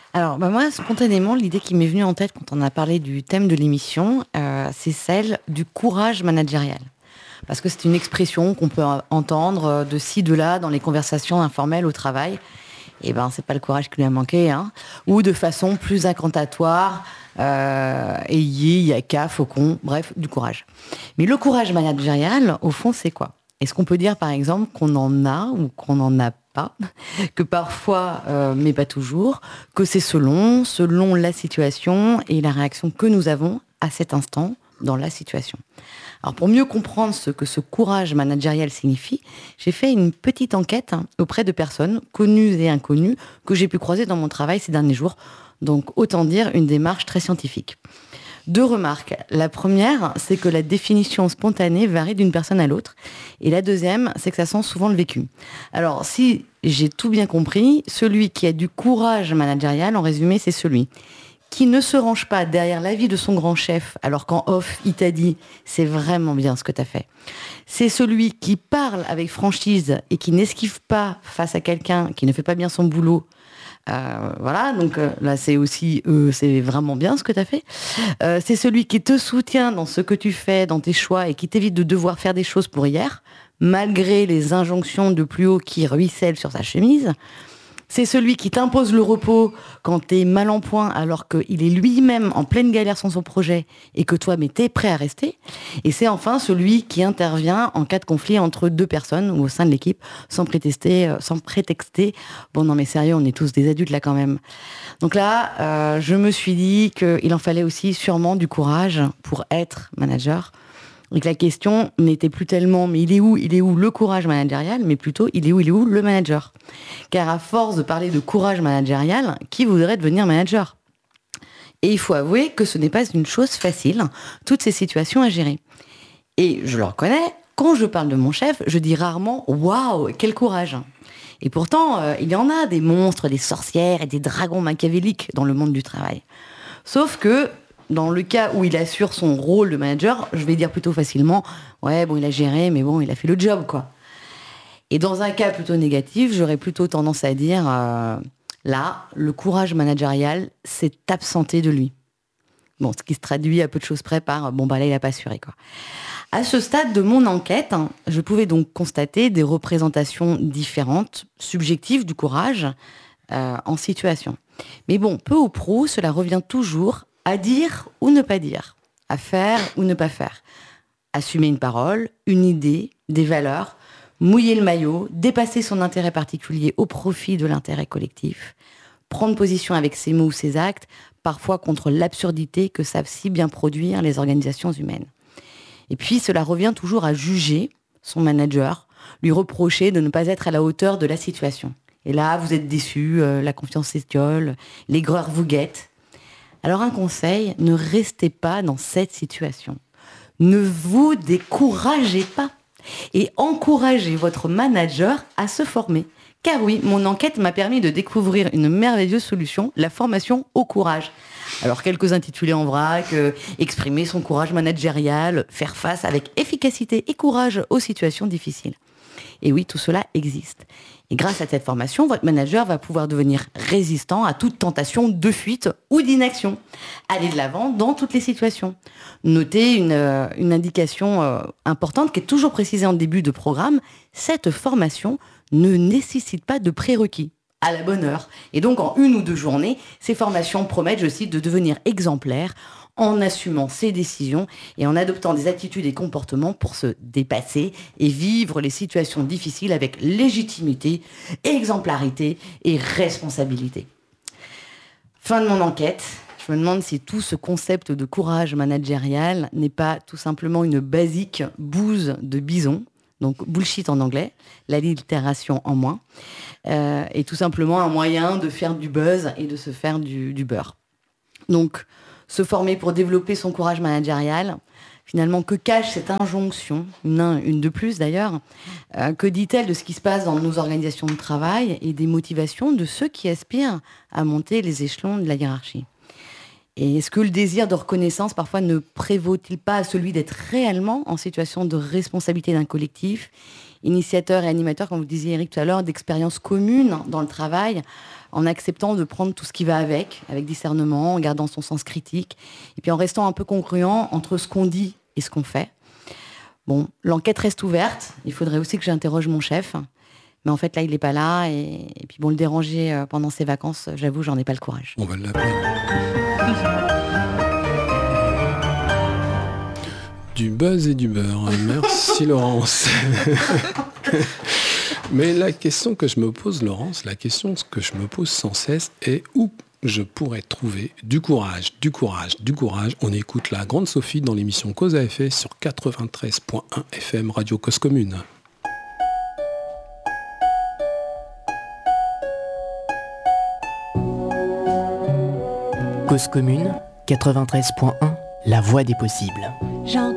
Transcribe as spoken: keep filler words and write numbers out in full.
Alors, bah moi, spontanément, l'idée qui m'est venue en tête quand on a parlé du thème de l'émission, euh, c'est celle du courage managérial. Parce que c'est une expression qu'on peut entendre de ci, de là, dans les conversations informelles au travail. Et ben, c'est pas le courage qui lui a manqué, hein. Ou de façon plus incantatoire, euh, ayez, yaka, faucon, bref, du courage. Mais le courage managérial, au fond, c'est quoi? Est-ce qu'on peut dire, par exemple, qu'on en a ou qu'on n'en a pas, que parfois, euh, mais pas toujours, que c'est selon, selon la situation et la réaction que nous avons à cet instant dans la situation. Alors pour mieux comprendre ce que ce courage managérial signifie, j'ai fait une petite enquête auprès de personnes connues et inconnues que j'ai pu croiser dans mon travail ces derniers jours. Donc autant dire une démarche très scientifique. Deux remarques. La première, c'est que la définition spontanée varie d'une personne à l'autre. Et la deuxième, c'est que ça sent souvent le vécu. Alors, si j'ai tout bien compris, celui qui a du courage managérial, en résumé, c'est celui qui ne se range pas derrière l'avis de son grand chef, alors qu'en off, il t'a dit « c'est vraiment bien ce que tu as fait ». C'est celui qui parle avec franchise et qui n'esquive pas face à quelqu'un qui ne fait pas bien son boulot. Euh, voilà, donc euh, là c'est aussi, euh, c'est vraiment bien ce que tu as fait. Euh, c'est celui qui te soutient dans ce que tu fais, dans tes choix, et qui t'évite de devoir faire des choses pour hier, malgré les injonctions de plus haut qui ruissellent sur sa chemise. C'est celui qui t'impose le repos quand t'es mal en point alors qu'il est lui-même en pleine galère sans son projet et que toi, mais t'es prêt à rester. Et c'est enfin celui qui intervient en cas de conflit entre deux personnes ou au sein de l'équipe sans prétexter, sans prétexter. Bon, non mais sérieux, on est tous des adultes là quand même. Donc là, euh, je me suis dit qu'il en fallait aussi sûrement du courage pour être manager. Et que la question n'était plus tellement, mais il est où, il est où le courage managérial, mais plutôt, il est où, il est où le manager. Car à force de parler de courage managérial, qui voudrait devenir manager? Et il faut avouer que ce n'est pas une chose facile, toutes ces situations à gérer. Et je le reconnais, quand je parle de mon chef, je dis rarement « Waouh, quel courage !» Et pourtant, euh, il y en a des monstres, des sorcières et des dragons machiavéliques dans le monde du travail. Sauf que, dans le cas où il assure son rôle de manager, je vais dire plutôt facilement « Ouais, bon, il a géré, mais bon, il a fait le job, quoi. » Et dans un cas plutôt négatif, j'aurais plutôt tendance à dire euh, là, le courage managérial s'est absenté de lui. Bon, ce qui se traduit à peu de choses près par bon, bah là, il n'a pas assuré, quoi. À ce stade de mon enquête, hein, je pouvais donc constater des représentations différentes, subjectives du courage euh, en situation. Mais bon, peu ou prou, cela revient toujours à dire ou ne pas dire, à faire ou ne pas faire. Assumer une parole, une idée, des valeurs, mouiller le maillot, dépasser son intérêt particulier au profit de l'intérêt collectif, prendre position avec ses mots ou ses actes, parfois contre l'absurdité que savent si bien produire les organisations humaines. Et puis, cela revient toujours à juger son manager, lui reprocher de ne pas être à la hauteur de la situation. Et là, vous êtes déçu, euh, la confiance s'étiole, l'aigreur vous guette. Alors un conseil, ne restez pas dans cette situation. Ne vous découragez pas et encouragez votre manager à se former. Car oui, mon enquête m'a permis de découvrir une merveilleuse solution, la formation au courage. Alors quelques intitulés en vrac, euh, exprimer son courage managérial, faire face avec efficacité et courage aux situations difficiles. Et oui, tout cela existe. Et grâce à cette formation, votre manager va pouvoir devenir résistant à toute tentation de fuite ou d'inaction. Aller de l'avant dans toutes les situations. Notez une, euh, une indication euh, importante qui est toujours précisée en début de programme. Cette formation ne nécessite pas de prérequis. À la bonne heure. Et donc, en une ou deux journées, ces formations promettent, je cite, de devenir exemplaires en assumant ses décisions et en adoptant des attitudes et comportements pour se dépasser et vivre les situations difficiles avec légitimité, exemplarité et responsabilité. Fin de mon enquête. Je me demande si tout ce concept de courage managérial n'est pas tout simplement une basique bouse de bison, donc bullshit en anglais, l'allitération en moins, euh, et tout simplement un moyen de faire du buzz et de se faire du, du beurre. Donc, se former pour développer son courage managérial, finalement, que cache cette injonction, une, une de plus d'ailleurs, euh, que dit-elle de ce qui se passe dans nos organisations de travail et des motivations de ceux qui aspirent à monter les échelons de la hiérarchie? Et est-ce que le désir de reconnaissance, parfois, ne prévaut-il pas à celui d'être réellement en situation de responsabilité d'un collectif, initiateur et animateur, comme vous disiez, Eric, tout à l'heure, d'expériences communes dans le travail, en acceptant de prendre tout ce qui va avec, avec discernement, en gardant son sens critique, et puis en restant un peu congruent entre ce qu'on dit et ce qu'on fait. Bon, l'enquête reste ouverte. Il faudrait aussi que j'interroge mon chef. Mais en fait, là, il n'est pas là. Et, et puis, bon, le déranger pendant ses vacances, j'avoue, j'en ai pas le courage. On va l'appeler. Du buzz et du beurre. Merci, Laurence. Mais la question que je me pose, Laurence, la question que je me pose sans cesse est où je pourrais trouver du courage, du courage, du courage. On écoute la grande Sophie dans l'émission Cause à effet sur quatre-vingt-treize point un F M Radio Cause Commune. Cause Commune, quatre-vingt-treize point un, la voix des possibles. J'entends